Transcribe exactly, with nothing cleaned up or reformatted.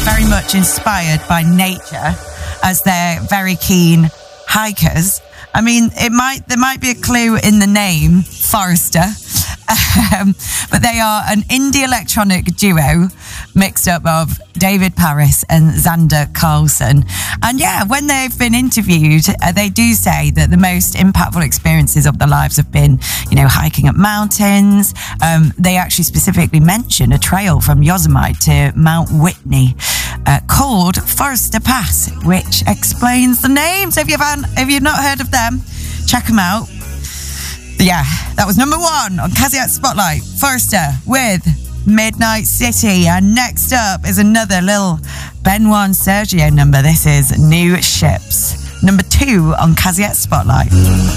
very much inspired by nature, as they're very keen hikers. I mean, it might there might be a clue in the name, Forester. Um, but they are an indie electronic duo mixed up of David Paris and Xander Carlson. And yeah, when they've been interviewed, uh, they do say that the most impactful experiences of their lives have been, you know, hiking up mountains. Um, they actually specifically mention a trail from Yosemite to Mount Whitney uh, called Forester Pass, which explains the name. So if you've, if you've not heard of them, check them out. Yeah, that was number one on Kaziat Spotlight, Forester with Midnight City. And next up is another little Benoit and Sergio number. This is New Ships, number two on Kaziat Spotlight.